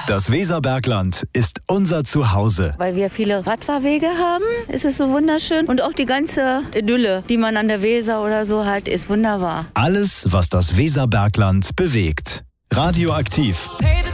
Das Weserbergland ist unser Zuhause. Weil wir viele Radfahrwege haben, ist es so wunderschön. Und auch die ganze Idylle, die man an der Weser oder so hat, ist wunderbar. Alles, was das Weserbergland bewegt. Radioaktiv.